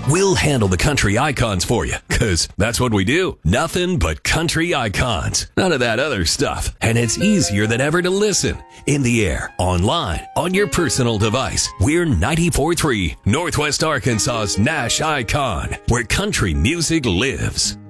We'll handle the country icons for you, because that's what we do. Nothing but country icons. None of that other stuff. And it's easier than ever to listen. In the air, online, on your personal device. We're 94.3, Northwest Arkansas's Nash Icon, where country music lives.